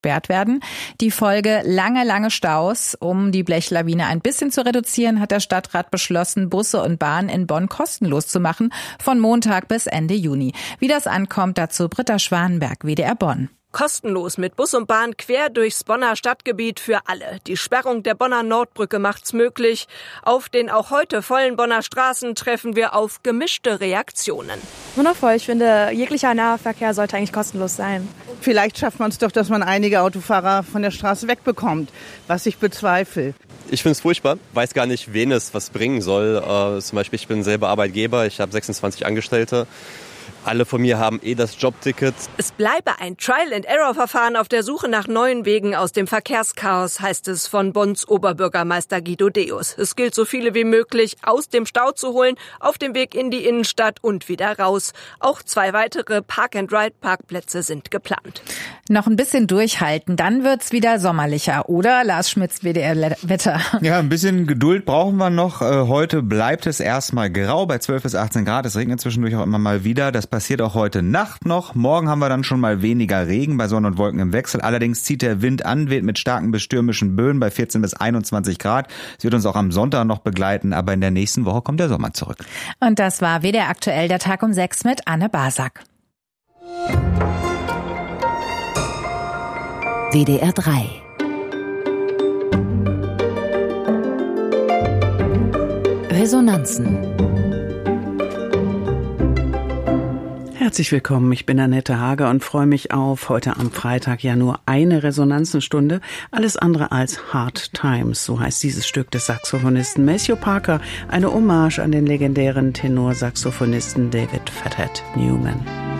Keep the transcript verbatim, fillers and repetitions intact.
gesperrt werden. Die Folge lange, lange Staus. Um die Blechlawine ein bisschen zu reduzieren, hat der Stadtrat beschlossen, Busse und Bahnen in Bonn kostenlos zu machen, von Montag bis Ende Juni. Wie das ankommt, dazu Britta Schwanenberg, W D R Bonn. Kostenlos mit Bus und Bahn quer durchs Bonner Stadtgebiet für alle. Die Sperrung der Bonner Nordbrücke macht's möglich. Auf den auch heute vollen Bonner Straßen treffen wir auf gemischte Reaktionen. Wundervoll. Ich finde, jeglicher Nahverkehr sollte eigentlich kostenlos sein. Vielleicht schafft man es doch, dass man einige Autofahrer von der Straße wegbekommt, was ich bezweifle. Ich finde es furchtbar, weiß gar nicht, wen es was bringen soll. Äh, zum Beispiel, ich bin selber Arbeitgeber, ich habe sechsundzwanzig Angestellte. Alle von mir haben eh das Jobticket. Es bleibe ein Trial-and-Error-Verfahren auf der Suche nach neuen Wegen aus dem Verkehrschaos, heißt es von Bonns Oberbürgermeister Guido Deus. Es gilt, so viele wie möglich aus dem Stau zu holen, auf dem Weg in die Innenstadt und wieder raus. Auch zwei weitere Park-and-Ride-Parkplätze sind geplant. Noch ein bisschen durchhalten, dann wird's wieder sommerlicher, oder? Lars Schmitz, W D R-Wetter. Ja, ein bisschen Geduld brauchen wir noch. Heute bleibt es erstmal grau bei zwölf bis achtzehn Grad. Es regnet zwischendurch auch immer mal wieder. Das passiert auch heute Nacht noch. Morgen haben wir dann schon mal weniger Regen bei Sonne und Wolken im Wechsel. Allerdings zieht der Wind an, weht mit starken bis stürmischen Böen bei vierzehn bis einundzwanzig Grad. Es wird uns auch am Sonntag noch begleiten, aber in der nächsten Woche kommt der Sommer zurück. Und das war W D R aktuell, der Tag um sechs mit Anne Basak. W D R drei. Resonanzen. Herzlich willkommen, ich bin Annette Hager und freue mich auf heute am Freitag ja nur eine Resonanzenstunde, alles andere als Hard Times, so heißt dieses Stück des Saxophonisten Maceo Parker, eine Hommage an den legendären Tenorsaxophonisten David Fathead Newman.